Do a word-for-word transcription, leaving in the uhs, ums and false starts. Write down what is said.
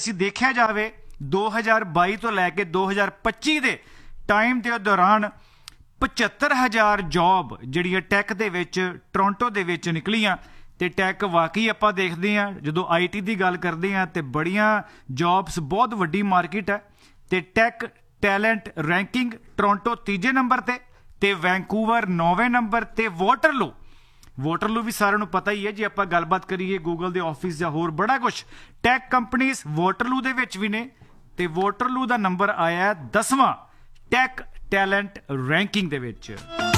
ਅਸੀਂ ਦੇਖਿਆ ਜਾਵੇ ਦੋ ਹਜ਼ਾਰ ਬਾਈ ਤੋਂ ਲੈ ਕੇ ਦੋ ਹਜ਼ਾਰ ਪੱਚੀ ਦੇ ਟਾਈਮ ਦੇ ਦੌਰਾਨ ਪਝੱਤਰ ਹਜ਼ਾਰ ਜੋਬ ਜਿਹੜੀਆਂ ਟੈਕ ਦੇ ਵਿੱਚ ਟੋਰਾਂਟੋ ਦੇ ਵਿੱਚ ਨਿਕਲੀਆਂ। ਤੇ ਟੈਕ ਵਾਕਈ ਆਪਾਂ ਦੇਖਦੇ ਹਾਂ ਜਦੋਂ ਆਈ ਟੀ ਦੀ ਗੱਲ ਕਰਦੇ ਹਾਂ ਤੇ ਬੜੀਆਂ ਜੋਬਸ, ਬਹੁਤ ਵੱਡੀ ਮਾਰਕੀਟ ਹੈ। ਤੇ ਟੈਕ ਟੈਲੈਂਟ ਰੈਂਕਿੰਗ ਟੋਰਾਂਟੋ ਤੀਜੇ ਨੰਬਰ ਤੇ ਤੇ ਵੈਂਕੂਵਰ ਨੌਵੇਂ ਨੰਬਰ ਤੇ ਵਾਟਰਲੂ ਵਾਟਰਲੂ ਵੀ ਸਾਰਿਆਂ ਨੂੰ ਪਤਾ ਹੀ ਹੈ। ਜੇ ਆਪਾਂ ਗੱਲਬਾਤ ਕਰੀਏ ਗੂਗਲ ਦੇ ਆਫਿਸ ਜਾਂ ਹੋਰ ਬੜਾ ਕੁਛ ਟੈਕ ਕੰਪਨੀਜ਼ ਵਾਟਰਲੂ ਦੇ ਵਿੱਚ ਵੀ ਨੇ। ਤੇ ਵਾਟਰਲੂ ਦਾ ਨੰਬਰ ਆਇਆ ਦਸਵਾਂ ਟੈਕ ਟੈਲੈਂਟ ਰੈਂਕਿੰਗ ਦੇ ਵਿੱਚ।